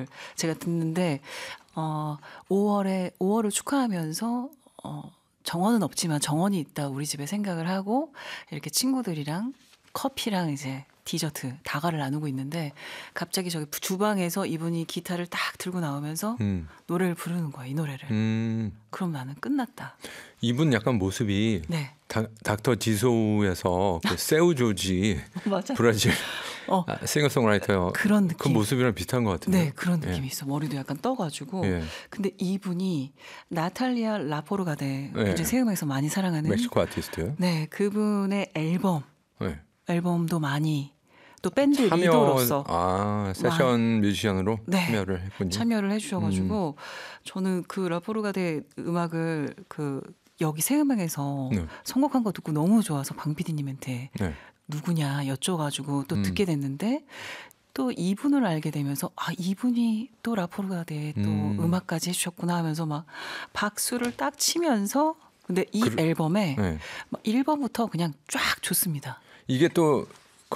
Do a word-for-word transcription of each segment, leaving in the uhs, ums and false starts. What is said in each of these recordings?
노래를 제가 듣는데 어, 오월에 오월을 축하하면서 어, 정원은 없지만 정원이 있다 우리 집에 생각을 하고 이렇게 친구들이랑 커피랑 이제 디저트 다과를 나누고 있는데 갑자기 저기 주방에서 이분이 기타를 딱 들고 나오면서 음. 노래를 부르는 거야, 이 노래를. 음. 그럼 나는 끝났다. 이분 약간 모습이 네. 다, 닥터 지소우에서 그 세우 조지 브라질 어. 아, 싱어송라이터 그런 느낌. 그 모습이랑 비슷한 것 같은데. 네, 그런 느낌이 예. 있어. 머리도 약간 떠가지고. 예. 근데 이분이 나탈리아 라포르가데 예. 이제 세음에서 많이 사랑하는 멕시코 아티스트요. 네, 그분의 앨범. 예. 앨범도 많이 또 밴드 참여, 리더로서 아 세션 뮤지션으로 네, 참여를 했군요. 참여를 해주셔가지고 음. 저는 그 라포르가데 음악을 그 여기 새음악에서 네. 선곡한 거 듣고 너무 좋아서 방 피디님한테 네. 누구냐 여쭤가지고 또 음. 듣게 됐는데 또 이분을 알게 되면서 아 이분이 또 라포르가데 또 음. 음악까지 해주셨구나 하면서 막 박수를 딱 치면서 근데 이 그, 앨범에 네. 일 번부터 그냥 쫙 좋습니다. 이게 또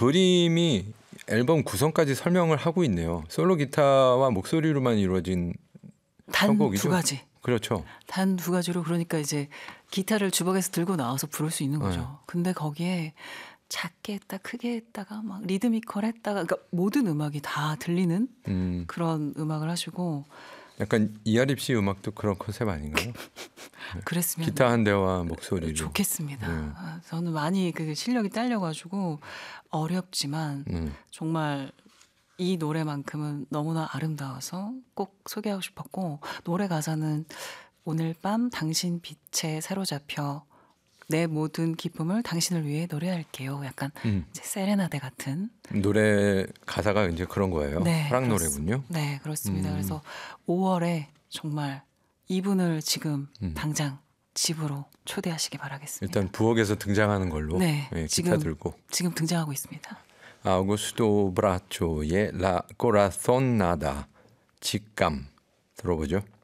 그림이 앨범 구성까지 설명을 하고 있네요. 솔로 기타와 목소리로만 이루어진 단 두 가지. 그렇죠. 단 두 가지로 그러니까 이제 기타를 주걱에서 들고 나와서 부를 수 있는 거죠. 네. 근데 거기에 작게 했다 크게 했다가 막 리드미컬 했다가 그러니까 모든 음악이 다 들리는 음. 그런 음악을 하시고 약간 이하립 씨 음악도 그런 컨셉 아닌가요? 그랬으면 기타 한 대와 목소리로 좋겠습니다. 네. 저는 많이 그 실력이 딸려가지고 어렵지만 음. 정말 이 노래만큼은 너무나 아름다워서 꼭 소개하고 싶었고 노래 가사는 오늘 밤 당신 빛에 사로잡혀 내 모든 기쁨을 당신을 위해 노래할게요. 약간 음. 이제 세레나데 같은 노래 가사가 이제 그런 거예요. 네, 사랑 노래군요. 네, 그렇습니다. 음. 그래서 오월에 정말 이분을 지금 음. 당장 집으로 초대하시기 바라겠습니다. 일단 부엌에서 등장하는 걸로 네, 네, 기타 지금, 들고 지금 등장하고 있습니다. 아우구스토 브라초의 라 코라손 나다 직감 들어보죠.